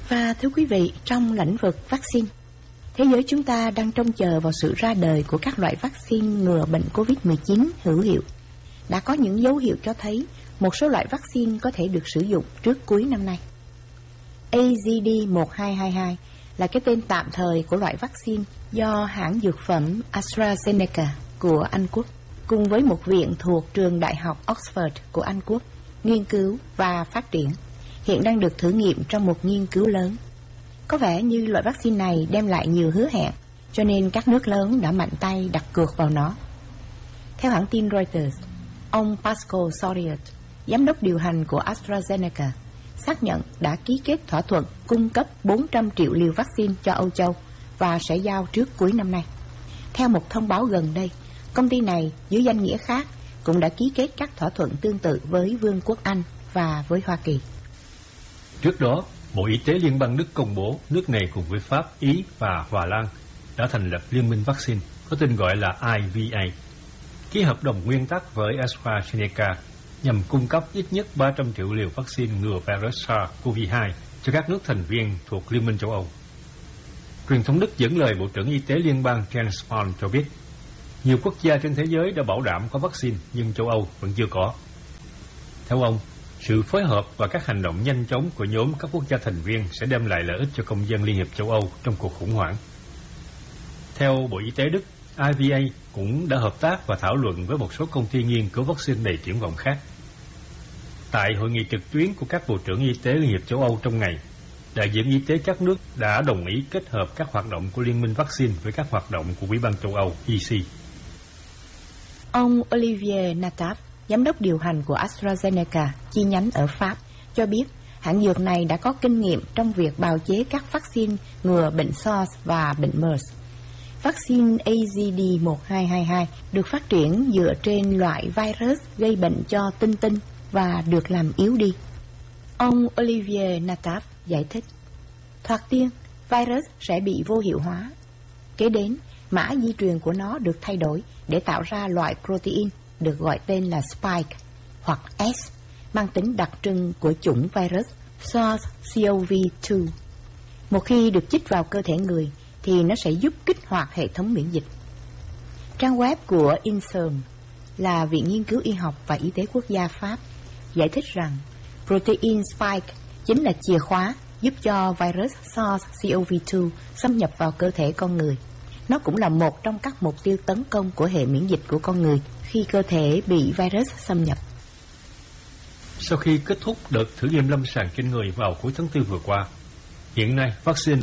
Và thưa quý vị, trong lĩnh vực vaccine, thế giới chúng ta đang trông chờ vào sự ra đời của các loại vaccine ngừa bệnh COVID-19 hữu hiệu. Đã có những dấu hiệu cho thấy một số loại vaccine có thể được sử dụng trước cuối năm nay. AZD1222 là cái tên tạm thời của loại vaccine do hãng dược phẩm AstraZeneca của Anh Quốc cùng với một viện thuộc trường đại học Oxford của Anh Quốc nghiên cứu và phát triển, hiện đang được thử nghiệm trong một nghiên cứu lớn. Có vẻ như loại vaccine này đem lại nhiều hứa hẹn, cho nên các nước lớn đã mạnh tay đặt cược vào nó. Theo hãng tin Reuters, ông Pascal Soriot, giám đốc điều hành của AstraZeneca, xác nhận đã ký kết thỏa thuận cung cấp 400 triệu liều vaccine cho Âu Châu và sẽ giao trước cuối năm nay. Theo một thông báo gần đây, công ty này dưới danh nghĩa khác cũng đã ký kết các thỏa thuận tương tự với Vương quốc Anh và với Hoa Kỳ. Trước đó, Bộ Y tế Liên bang Đức công bố nước này cùng với Pháp, Ý và Hà Lan đã thành lập liên minh vaccine có tên gọi là IVA, ký hợp đồng nguyên tắc với AstraZeneca nhằm cung cấp ít nhất 300 triệu liều vaccine ngừa virus SARS-CoV-2 cho các nước thành viên thuộc Liên minh châu Âu. Truyền thông Đức dẫn lời Bộ trưởng Y tế Liên bang Jens Spahn cho biết, nhiều quốc gia trên thế giới đã bảo đảm có vaccine nhưng châu Âu vẫn chưa có. Theo ông, sự phối hợp và các hành động nhanh chóng của nhóm các quốc gia thành viên sẽ đem lại lợi ích cho công dân Liên hiệp châu Âu trong cuộc khủng hoảng. Theo Bộ Y tế Đức, IVA cũng đã hợp tác và thảo luận với một số công ty nghiên cứu vaccine đầy triển vọng khác. Tại hội nghị trực tuyến của các bộ trưởng y tế Liên hiệp châu Âu trong ngày, đại diện y tế các nước đã đồng ý kết hợp các hoạt động của Liên minh vaccine với các hoạt động của Ủy ban châu Âu EC. Ông Olivier Nataf, giám đốc điều hành của AstraZeneca chi nhánh ở Pháp, cho biết hãng dược này đã có kinh nghiệm trong việc bào chế các vaccine ngừa bệnh SARS và bệnh MERS. Vaccine AZD1222 được phát triển dựa trên loại virus gây bệnh cho tinh tinh và được làm yếu đi. Ông Olivier Nataf giải thích, thoạt tiên, virus sẽ bị vô hiệu hóa. Kế đến, mã di truyền của nó được thay đổi để tạo ra loại protein được gọi tên là spike hoặc S, mang tính đặc trưng của chủng virus SARS-CoV-2. Một khi được chích vào cơ thể người thì nó sẽ giúp kích hoạt hệ thống miễn dịch. Trang web của INSERM là Viện Nghiên cứu Y học và Y tế Quốc gia Pháp giải thích rằng protein spike chính là chìa khóa giúp cho virus SARS-CoV-2 xâm nhập vào cơ thể con người. Nó cũng là một trong các mục tiêu tấn công của hệ miễn dịch của con người khi cơ thể bị virus xâm nhập. Sau khi kết thúc đợt thử nghiệm lâm sàng trên người vào cuối tháng 4 vừa qua, hiện nay vaccine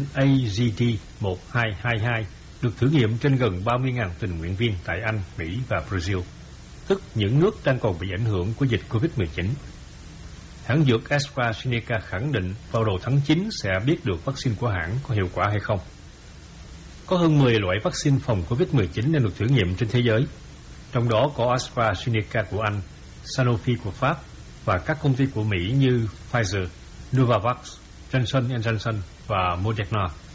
AZD1222 được thử nghiệm trên gần 30.000 tình nguyện viên tại Anh, Mỹ và Brazil, tức những nước đang còn bị ảnh hưởng của dịch COVID-19. Hãng dược AstraZeneca khẳng định vào đầu tháng 9 sẽ biết được vaccine của hãng có hiệu quả hay không. Có hơn 10 loại vaccine phòng COVID-19 đang được thử nghiệm trên thế giới, trong đó có AstraZeneca của Anh, Sanofi của Pháp và các công ty của Mỹ như Pfizer, Novavax, Johnson & Johnson và Moderna.